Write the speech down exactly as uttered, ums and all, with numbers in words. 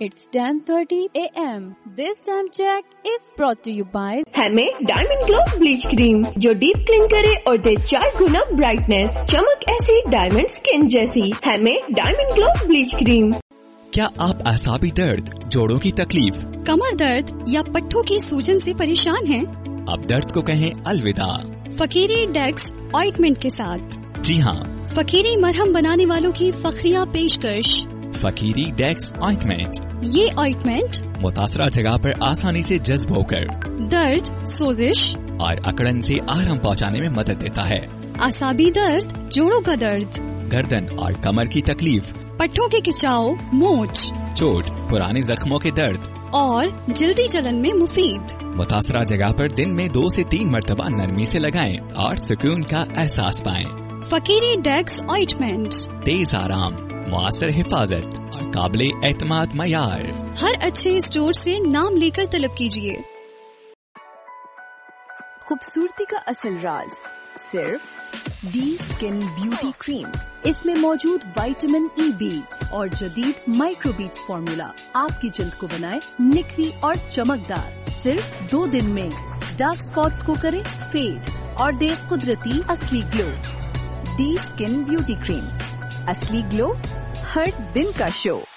It's ten thirty a m This time check is brought to you by है में diamond glow bleach cream जो deep clean करे और दे चार गुना brightness, चमक ऐसी डायमंड स्किन जैसी। है में डायमंड ग्लो ब्लीच क्रीम। क्या आप असाबी दर्द, जोड़ों की तकलीफ, कमर दर्द या पट्टों की सूजन से परेशान हैं? अब दर्द को कहें अलविदा फकीरी डेक्स ऑइंटमेंट के साथ। जी हाँ, फकीरी मरहम बनाने वालों की फखरिया पेशकश फकीरी डेक्स ऑइंटमेंट। ये ऑइंटमेंट मुतासरा जगह पर आसानी से जज्ब होकर दर्द, सोजिश और अकड़न से आराम पहुंचाने में मदद देता है। असाबी दर्द, जोड़ों का दर्द, गर्दन और कमर की तकलीफ, पट्टों के खिंचाव, मोच, चोट, पुराने जख्मों के दर्द और जल्दी जलन में मुफीद। मुतासरा जगह पर दिन में दो से तीन मरतबा नरमी से लगाएं और सुकून का एहसास पाएं। फकीरी डेक्स ऑइंटमेंट, तेज आराम, मुआसर हिफाजत और काबिले एतमाद मयार। हर अच्छे स्टोर से नाम लेकर तलब कीजिए। खूबसूरती का असल राज सिर्फ डी स्किन ब्यूटी क्रीम। इसमें मौजूद विटामिन ई बीड्स और जदीद माइक्रो बीड्स फॉर्मूला आपकी जल्द को बनाए निखरी और चमकदार। सिर्फ दो दिन में डार्क स्पॉट्स को करे फेड और दे कुदरती असली glow. D skin beauty cream, असली ग्लो हर दिन का शो।